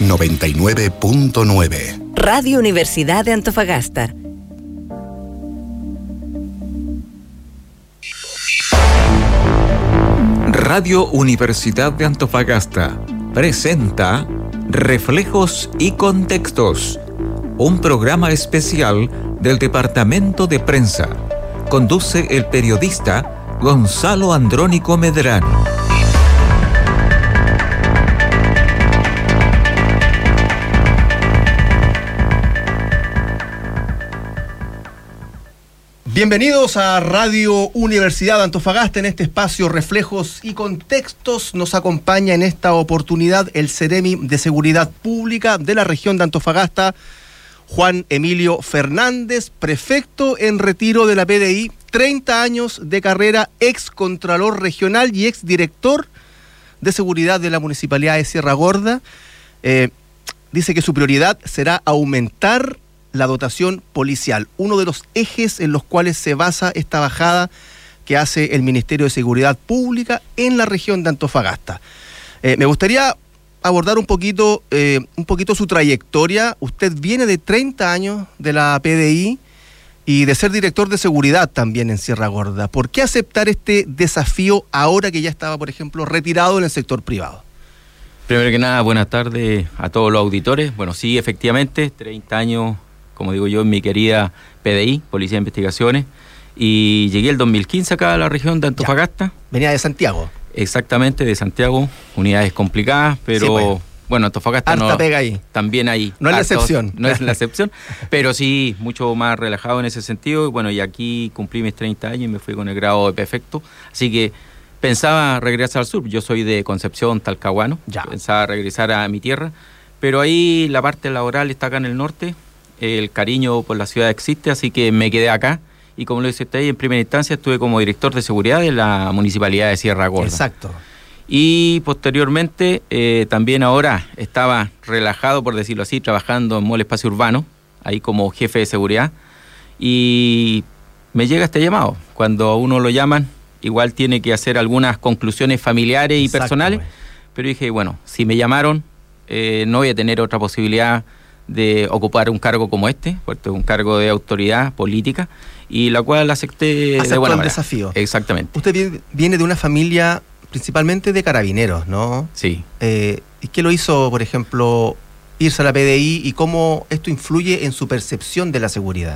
99.9. Radio Universidad de Antofagasta. Radio Universidad de Antofagasta presenta Reflejos y Contextos, un programa especial del Departamento de Prensa. Conduce el periodista Gonzalo Andrónico Medrano. Bienvenidos a Radio Universidad de Antofagasta. En este espacio Reflejos y Contextos nos acompaña en esta oportunidad el Ceremi de Seguridad Pública de la región de Antofagasta, Juan Emilio Fernández, prefecto en retiro de la PDI, 30 años de carrera, ex contralor regional y ex director de seguridad de la Municipalidad de Sierra Gorda. Dice que su prioridad será aumentar la dotación policial, uno de los ejes en los cuales se basa esta bajada que hace el Ministerio de Seguridad Pública en la región de Antofagasta. Me gustaría abordar un poquito su trayectoria. Usted viene de 30 años de la PDI y de ser director de seguridad también en Sierra Gorda. ¿Por qué aceptar este desafío ahora que ya estaba, por ejemplo, retirado en el sector privado? Primero que nada, buenas tardes a todos los auditores. Bueno, sí, efectivamente, 30 años, como digo yo, en mi querida PDI, Policía de Investigaciones, y llegué el 2015 acá a la región de Antofagasta. Ya. Venía de Santiago. Exactamente, de Santiago, unidades complicadas, pero sí, bueno, Antofagasta harta pega ahí. También ahí. No es la excepción. No es la excepción, pero sí, mucho más relajado en ese sentido. Y bueno, y aquí cumplí mis 30 años y me fui con el grado de prefecto, así que pensaba regresar al sur. Yo soy de Concepción, Talcahuano, pensaba regresar a mi tierra, pero ahí la parte laboral está acá en el norte. El cariño por la ciudad existe, así que me quedé acá. Y como lo dice usted, en primera instancia estuve como director de seguridad de la Municipalidad de Sierra Gorda. Exacto. Y posteriormente, también ahora estaba relajado, por decirlo así, trabajando en Mall Espacio Urbano, ahí como jefe de seguridad. Y me llega este llamado. Cuando a uno lo llaman, igual tiene que hacer algunas conclusiones familiares y personales. Pero dije, bueno, si me llamaron, no voy a tener otra posibilidad de ocupar un cargo como este, porque es un cargo de autoridad política, y la cual acepté de buena manera. El desafío. Exactamente. Usted viene de una familia principalmente de carabineros, ¿no? Sí. ¿Y qué lo hizo, por ejemplo, irse a la PDI y cómo esto influye en su percepción de la seguridad?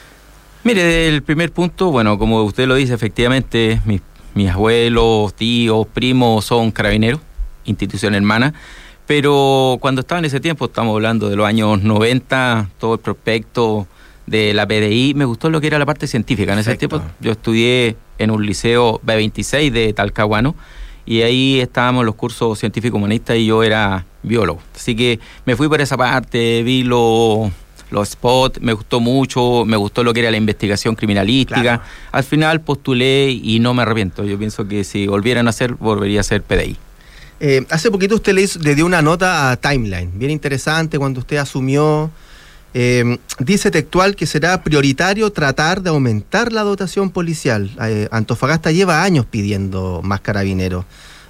Mire, el primer punto, bueno, como usted lo dice, efectivamente, mis abuelos, tíos, primos son carabineros, institución hermana. Pero cuando estaba en ese tiempo, estamos hablando de los años 90, todo el prospecto de la PDI, me gustó lo que era la parte científica. En ese tiempo yo estudié en un liceo B26 de Talcahuano y ahí estábamos los cursos científico-humanistas y yo era biólogo. Así que me fui por esa parte, vi los spots, me gustó mucho, me gustó lo que era la investigación criminalística. Claro. Al final postulé y no me arrepiento. Yo pienso que si volvieran a hacer, volvería a ser PDI. Hace poquito usted le dio una nota a Timeline, bien interesante, cuando usted asumió. Dice textual que será prioritario tratar de aumentar la dotación policial. Antofagasta lleva años pidiendo más carabineros.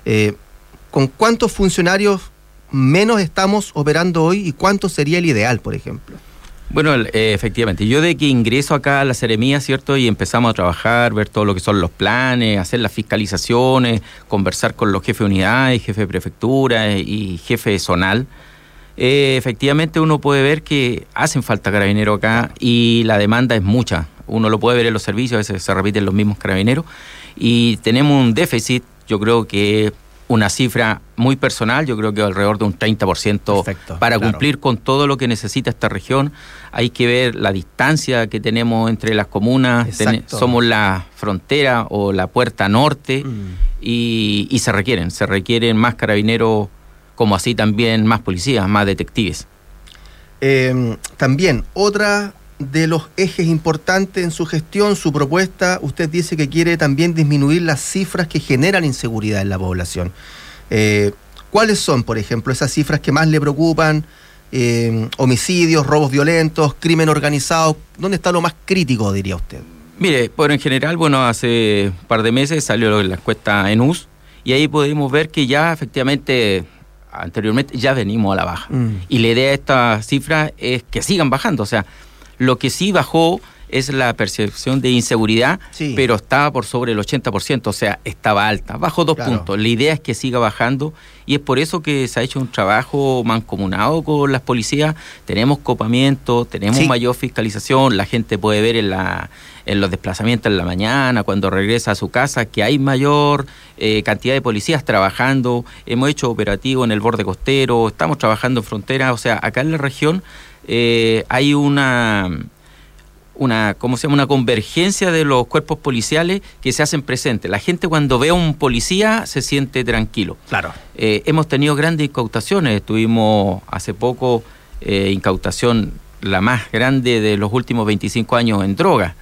¿Con cuántos funcionarios menos estamos operando hoy y cuánto sería el ideal, por ejemplo? Bueno, efectivamente, yo de que ingreso acá a la Seremía, ¿cierto? Y empezamos a trabajar, ver todo lo que son los planes, hacer las fiscalizaciones, conversar con los jefes de unidades, jefes de prefectura y jefe zonal. Efectivamente uno puede ver que hacen falta carabineros acá y la demanda es mucha. Uno lo puede ver en los servicios, a veces se repiten los mismos carabineros y tenemos un déficit, yo creo que una cifra muy personal, yo creo que alrededor de un 30%. Perfecto, para cumplir con todo lo que necesita esta región. Hay que ver la distancia que tenemos entre las comunas, somos la frontera o la puerta norte y se requieren más carabineros, como así también más policías, más detectives. También, otra de los ejes importantes en su gestión, su propuesta, usted dice que quiere también disminuir las cifras que generan inseguridad en la población. ¿Cuáles son, por ejemplo, esas cifras que más le preocupan? Homicidios, robos violentos, crimen organizado. ¿Dónde está lo más crítico, diría usted? Mire, bueno, en general, bueno, hace un par de meses salió la encuesta ENUS y ahí podemos ver que ya efectivamente anteriormente, ya venimos a la baja. Y la idea de esta cifra es que sigan bajando. O sea, lo que sí bajó es la percepción de inseguridad, sí, pero estaba por sobre el 80%, o sea, estaba alta. Bajó 2 puntos. La idea es que siga bajando y es por eso que se ha hecho un trabajo mancomunado con las policías. Tenemos copamiento, tenemos mayor fiscalización, la gente puede ver en los desplazamientos en la mañana, cuando regresa a su casa, que hay mayor cantidad de policías trabajando. Hemos hecho operativo en el borde costero, estamos trabajando en frontera. O sea, acá en la región hay una convergencia de los cuerpos policiales que se hacen presentes. La gente cuando ve a un policía se siente tranquilo. Claro. Hemos tenido grandes incautaciones. Tuvimos hace poco incautación la más grande de los últimos 25 años en drogas.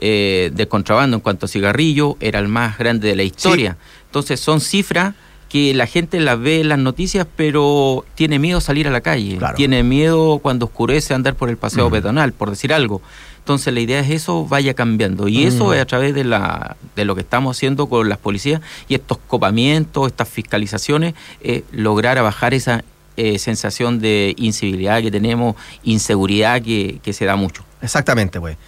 De contrabando en cuanto a cigarrillo, era el más grande de la historia. Sí. Entonces son cifras que la gente las ve en las noticias, pero tiene miedo salir a la calle. Claro. Tiene miedo cuando oscurece andar por el paseo peatonal, por decir algo. Entonces la idea es eso vaya cambiando, y eso es a través de lo que estamos haciendo con las policías y estos copamientos, estas fiscalizaciones, lograr bajar esa sensación de incivilidad que tenemos, inseguridad que se da mucho. Exactamente, pues.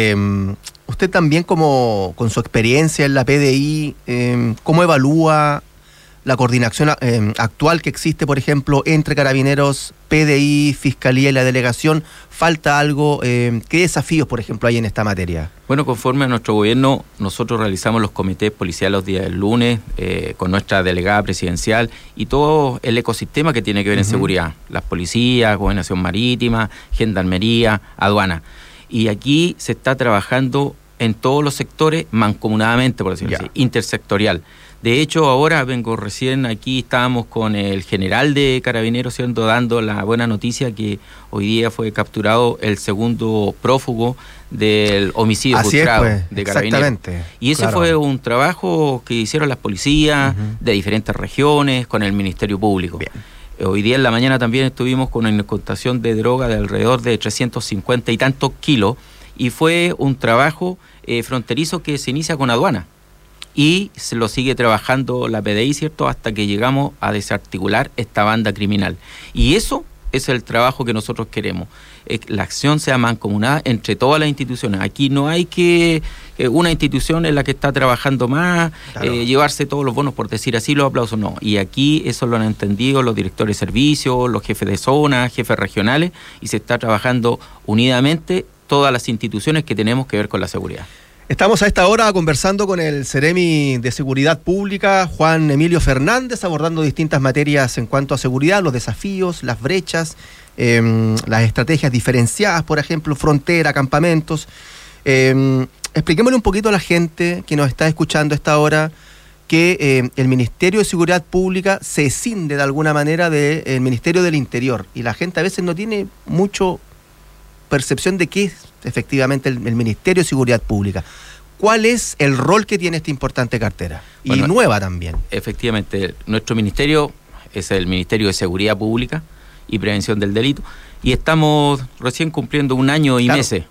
Usted también, como con su experiencia en la PDI, ¿cómo evalúa la coordinación actual que existe, por ejemplo, entre Carabineros, PDI, Fiscalía y la Delegación? ¿Falta algo? ¿Qué desafíos, por ejemplo, hay en esta materia? Bueno, conforme a nuestro gobierno, nosotros realizamos los comités policiales los días del lunes, con nuestra delegada presidencial y todo el ecosistema que tiene que ver en seguridad. Las policías, Gobernación Marítima, Gendarmería, Aduana. Y aquí se está trabajando en todos los sectores mancomunadamente, por decirlo así, intersectorial. De hecho, ahora vengo recién aquí, estábamos con el general de Carabineros, dando la buena noticia que hoy día fue capturado el segundo prófugo del homicidio frustrado de Carabineros. Exactamente. Y ese fue un trabajo que hicieron las policías de diferentes regiones con el Ministerio Público. Bien. Hoy día en la mañana también estuvimos con una incautación de droga de alrededor de 350 y tantos kilos, y fue un trabajo fronterizo que se inicia con Aduana. Y se lo sigue trabajando la PDI, ¿cierto?, hasta que llegamos a desarticular esta banda criminal. Y eso es el trabajo que nosotros queremos. La acción sea mancomunada entre todas las instituciones. Aquí no hay que una institución en la que está trabajando más, llevarse todos los bonos, por decir así, los aplausos, no. Y aquí eso lo han entendido los directores de servicios, los jefes de zona, jefes regionales, y se está trabajando unidamente todas las instituciones que tenemos que ver con la seguridad. Estamos a esta hora conversando con el Seremi de Seguridad Pública, Juan Emilio Fernández, abordando distintas materias en cuanto a seguridad, los desafíos, las brechas, las estrategias diferenciadas, por ejemplo, frontera, campamentos. Expliquémosle un poquito a la gente que nos está escuchando a esta hora que el Ministerio de Seguridad Pública se escinde de alguna manera del Ministerio del Interior, y la gente a veces no tiene mucho percepción de qué es efectivamente el Ministerio de Seguridad Pública. ¿Cuál es el rol que tiene esta importante cartera? Y bueno, nueva también. Efectivamente, nuestro ministerio es el Ministerio de Seguridad Pública y Prevención del Delito, y estamos recién cumpliendo 1 año y meses.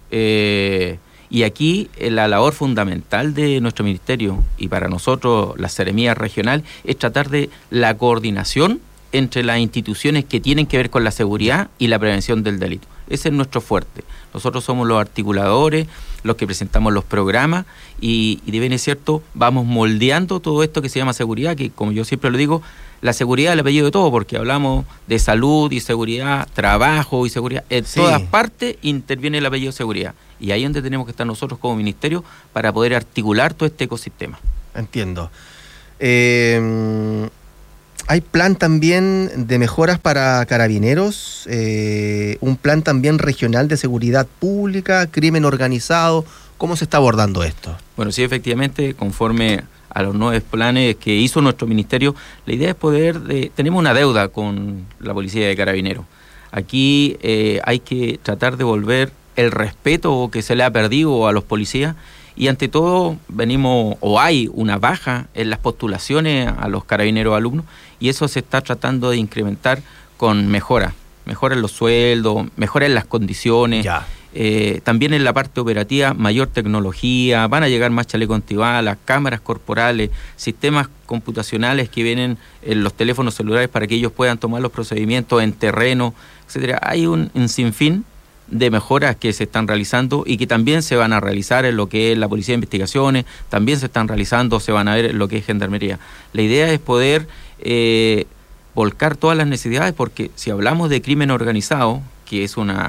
Y aquí la labor fundamental de nuestro ministerio, y para nosotros la Seremía Regional, es tratar de la coordinación entre las instituciones que tienen que ver con la seguridad y la prevención del delito. Ese es nuestro fuerte. Nosotros somos los articuladores, los que presentamos los programas, y de bien es cierto, vamos moldeando todo esto que se llama seguridad, que como yo siempre lo digo, la seguridad es el apellido de todo, porque hablamos de salud y seguridad, trabajo y seguridad. En todas partes interviene el apellido de seguridad. Y ahí es donde tenemos que estar nosotros como ministerio para poder articular todo este ecosistema. Entiendo. Hay plan también de mejoras para Carabineros, un plan también regional de seguridad pública, crimen organizado. ¿Cómo se está abordando esto? Bueno, sí, efectivamente, conforme a los 9 planes que hizo nuestro ministerio, la idea es tenemos una deuda con la Policía de Carabineros. Aquí hay que tratar de volver el respeto que se le ha perdido a los policías, y ante todo hay una baja en las postulaciones a los carabineros alumnos, y eso se está tratando de incrementar con mejora en los sueldos, mejora en las condiciones. También en la parte operativa, mayor tecnología, van a llegar más chalecos antibalas, cámaras corporales, sistemas computacionales que vienen en los teléfonos celulares para que ellos puedan tomar los procedimientos en terreno, etcétera. Hay un sinfín de mejoras que se están realizando y que también se van a realizar en lo que es la Policía de Investigaciones, también se están realizando, se van a ver en lo que es Gendarmería. La idea es poder volcar todas las necesidades, porque si hablamos de crimen organizado, que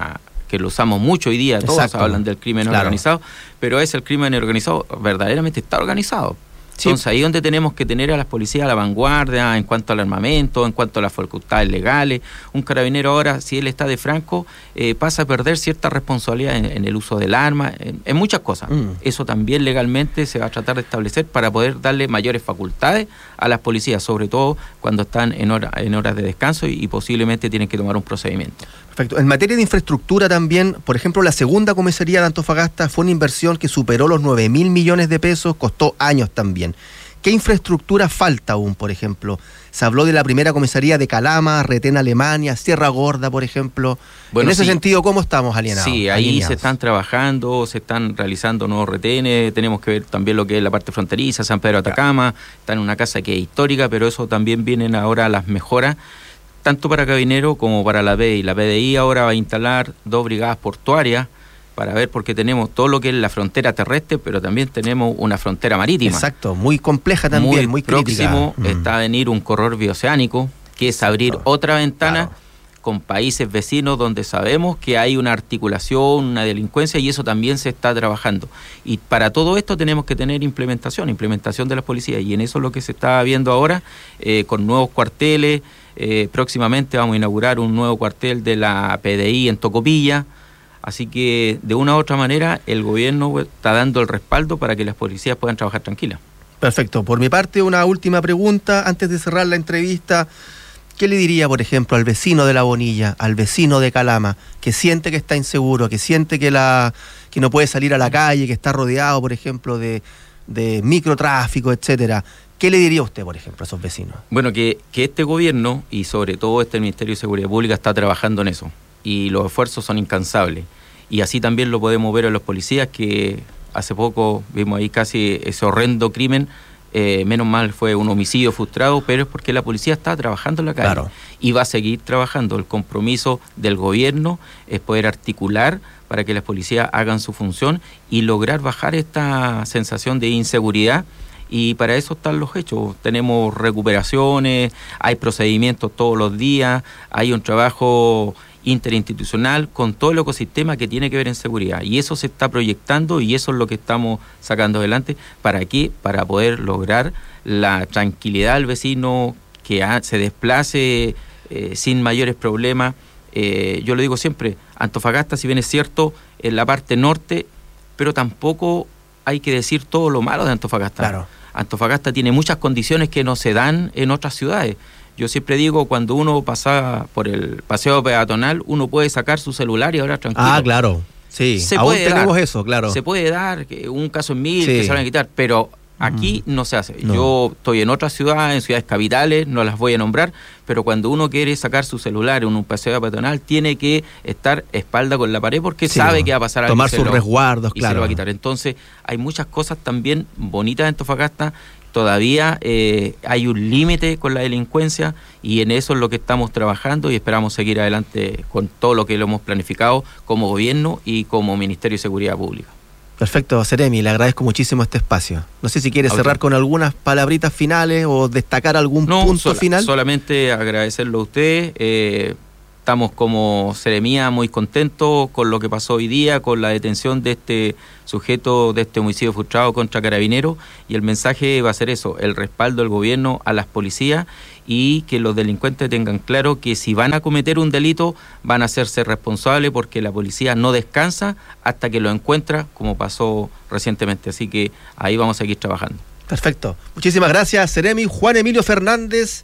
lo usamos mucho hoy día, todos hablan del crimen organizado, pero el crimen organizado verdaderamente está organizado. Sí. Entonces ahí es donde tenemos que tener a las policías a la vanguardia en cuanto al armamento, en cuanto a las facultades legales. Un carabinero ahora, si él está de franco, pasa a perder cierta responsabilidad en el uso del arma, en muchas cosas. Eso también legalmente se va a tratar de establecer para poder darle mayores facultades a las policías, sobre todo cuando están en horas de descanso y posiblemente tienen que tomar un procedimiento. Perfecto. En materia de infraestructura también, por ejemplo, la segunda comisaría de Antofagasta fue una inversión que superó los 9.000 millones de pesos, costó años también. ¿Qué infraestructura falta aún, por ejemplo? Se habló de la primera comisaría de Calama, Retén Alemania, Sierra Gorda, por ejemplo. Bueno, en ese sentido, ¿cómo estamos alineados? Sí, ahí se están trabajando, se están realizando nuevos retenes, tenemos que ver también lo que es la parte fronteriza, San Pedro de Atacama, está en una casa que es histórica, pero eso también vienen ahora las mejoras, tanto para Carabineros como para la PDI. La PDI ahora va a instalar 2 brigadas portuarias para ver, porque tenemos todo lo que es la frontera terrestre, pero también tenemos una frontera marítima. Exacto, muy compleja también, muy próximo crítica. Está a venir un corredor bioceánico, que es abrir otra ventana con países vecinos donde sabemos que hay una articulación, una delincuencia, y eso también se está trabajando. Y para todo esto tenemos que tener implementación de las policías, y en eso es lo que se está viendo ahora, con nuevos cuarteles. Próximamente vamos a inaugurar un nuevo cuartel de la PDI en Tocopilla. Así que de una u otra manera el gobierno está dando el respaldo para que las policías puedan trabajar tranquilas. Perfecto. Por mi parte, una última pregunta antes de cerrar la entrevista. ¿Qué le diría, por ejemplo, al vecino de La Bonilla, al vecino de Calama, que siente que está inseguro, que siente que no puede salir a la calle, que está rodeado, por ejemplo, de microtráfico, etcétera? ¿Qué le diría usted, por ejemplo, a esos vecinos? Bueno, que este gobierno y sobre todo este Ministerio de Seguridad Pública está trabajando en eso, y los esfuerzos son incansables. Y así también lo podemos ver en los policías, que hace poco vimos ahí casi ese horrendo crimen. Menos mal fue un homicidio frustrado, pero es porque la policía está trabajando en la calle. Claro. Y va a seguir trabajando. El compromiso del gobierno es poder articular para que las policías hagan su función y lograr bajar esta sensación de inseguridad. Y para eso están los hechos. Tenemos recuperaciones, hay procedimientos todos los días, hay un trabajo interinstitucional con todo el ecosistema que tiene que ver en seguridad, y eso se está proyectando y eso es lo que estamos sacando adelante. ¿Para qué? Para poder lograr la tranquilidad del vecino, que se desplace sin mayores problemas. Yo lo digo siempre, Antofagasta, si bien es cierto, en la parte norte, pero tampoco hay que decir todo lo malo de Antofagasta. Claro. Antofagasta tiene muchas condiciones que no se dan en otras ciudades. Yo siempre digo, cuando uno pasa por el paseo peatonal, uno puede sacar su celular y ahora tranquilo. Ah, claro. Sí, aún tenemos eso, claro. Se puede dar un caso en 1000 que se van a quitar, pero aquí no se hace. No. Yo estoy en otras ciudades, en ciudades capitales, no las voy a nombrar, pero cuando uno quiere sacar su celular en un paseo peatonal, tiene que estar espalda con la pared, porque sabe que va a pasar algo. Tomar sus resguardos, y se lo va a quitar. Entonces, hay muchas cosas también bonitas en Antofagasta. Todavía hay un límite con la delincuencia, y en eso es lo que estamos trabajando, y esperamos seguir adelante con todo lo que lo hemos planificado como gobierno y como Ministerio de Seguridad Pública. Perfecto, Seremi, le agradezco muchísimo este espacio. No sé si quiere cerrar con algunas palabritas finales o destacar algún punto final. Solamente agradecerlo a usted. Estamos como Seremía muy contentos con lo que pasó hoy día, con la detención de este sujeto, de este homicidio frustrado contra Carabineros, y el mensaje va a ser eso, el respaldo del gobierno a las policías, y que los delincuentes tengan claro que si van a cometer un delito van a hacerse responsables, porque la policía no descansa hasta que lo encuentra, como pasó recientemente. Así que ahí vamos a seguir trabajando. Perfecto. Muchísimas gracias, Seremi. Juan Emilio Fernández,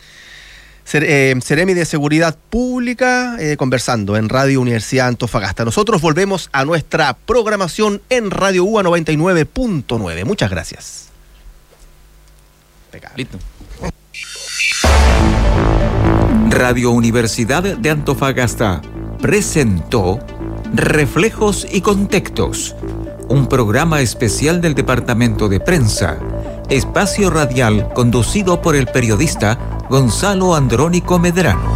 Seremi de Seguridad Pública, conversando en Radio Universidad Antofagasta. Nosotros volvemos a nuestra programación en Radio UA 99.9. Muchas gracias. Listo. Radio Universidad de Antofagasta presentó Reflejos y Contextos, un programa especial del Departamento de Prensa, espacio radial conducido por el periodista Gonzalo Andrónico Medrano.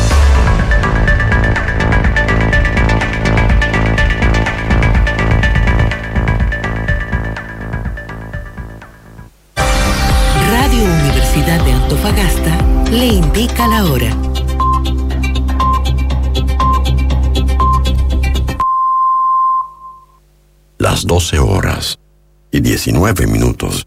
Radio Universidad de Antofagasta le indica la hora. Las 12:19.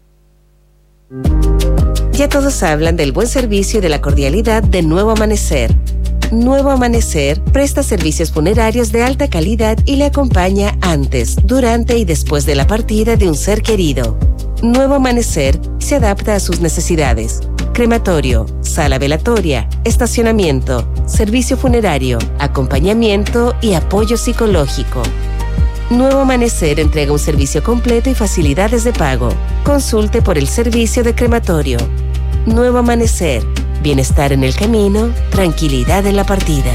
Ya todos hablan del buen servicio y de la cordialidad de Nuevo Amanecer. Nuevo Amanecer presta servicios funerarios de alta calidad y le acompaña antes, durante y después de la partida de un ser querido. Nuevo Amanecer se adapta a sus necesidades. Crematorio, sala velatoria, estacionamiento, servicio funerario, acompañamiento y apoyo psicológico. Nuevo Amanecer entrega un servicio completo y facilidades de pago. Consulte por el servicio de crematorio. Nuevo Amanecer. Bienestar en el camino, tranquilidad en la partida.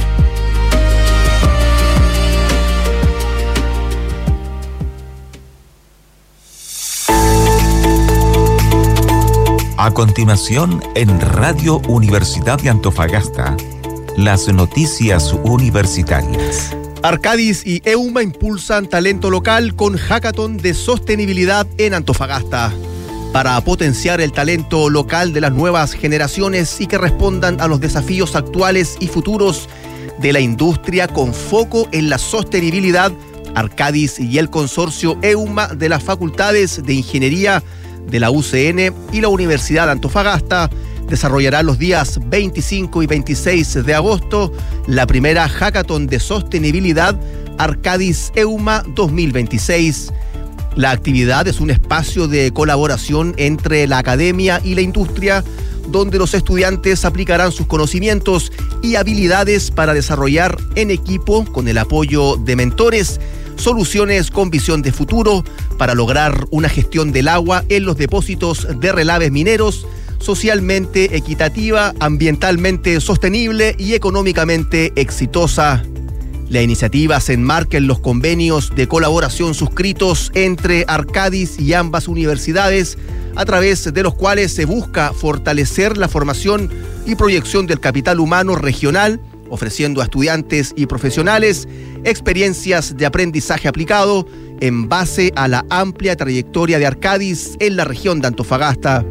A continuación, en Radio Universidad de Antofagasta, las noticias universitarias. Arcadis y EUMA impulsan talento local con hackathon de sostenibilidad en Antofagasta para potenciar el talento local de las nuevas generaciones y que respondan a los desafíos actuales y futuros de la industria con foco en la sostenibilidad. Arcadis y el consorcio EUMA de las facultades de Ingeniería de la UCN y la Universidad de Antofagasta desarrollarán los días 25 y 26 de agosto la primera hackathon de sostenibilidad Arcadis EUMA 2026. La actividad es un espacio de colaboración entre la academia y la industria, donde los estudiantes aplicarán sus conocimientos y habilidades para desarrollar en equipo, con el apoyo de mentores, soluciones con visión de futuro para lograr una gestión del agua en los depósitos de relaves mineros socialmente equitativa, ambientalmente sostenible y económicamente exitosa. La iniciativa se enmarca en los convenios de colaboración suscritos entre Arcadis y ambas universidades, a través de los cuales se busca fortalecer la formación y proyección del capital humano regional, ofreciendo a estudiantes y profesionales experiencias de aprendizaje aplicado en base a la amplia trayectoria de Arcadis en la región de Antofagasta.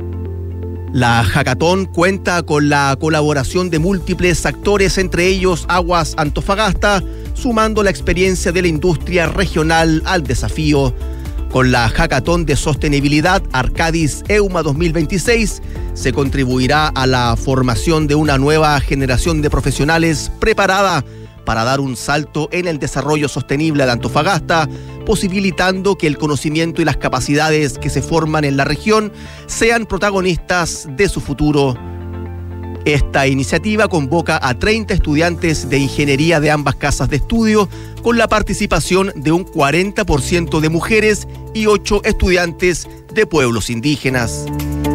La hackathon cuenta con la colaboración de múltiples actores, entre ellos Aguas Antofagasta, sumando la experiencia de la industria regional al desafío. Con la hackathon de sostenibilidad Arcadis EUMA 2026 se contribuirá a la formación de una nueva generación de profesionales preparada para dar un salto en el desarrollo sostenible de Antofagasta, posibilitando que el conocimiento y las capacidades que se forman en la región sean protagonistas de su futuro. Esta iniciativa convoca a 30 estudiantes de ingeniería de ambas casas de estudio, con la participación de un 40% de mujeres y 8 estudiantes de pueblos indígenas.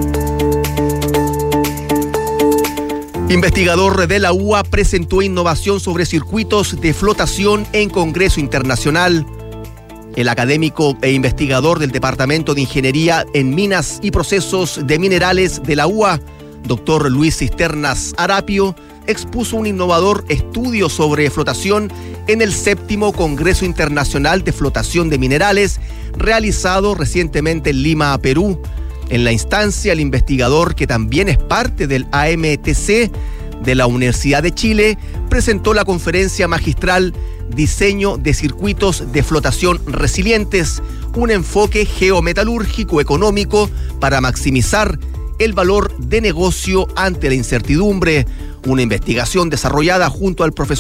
Investigador de la UA presentó innovación sobre circuitos de flotación en Congreso Internacional. El académico e investigador del Departamento de Ingeniería en Minas y Procesos de Minerales de la UA, doctor Luis Cisternas Arapio, expuso un innovador estudio sobre flotación en el 7º Congreso Internacional de Flotación de Minerales, realizado recientemente en Lima, Perú. En la instancia, el investigador, que también es parte del AMTC de la Universidad de Chile, presentó la conferencia magistral Diseño de circuitos de flotación resilientes, un enfoque geometalúrgico económico para maximizar el valor de negocio ante la incertidumbre. Una investigación desarrollada junto al profesor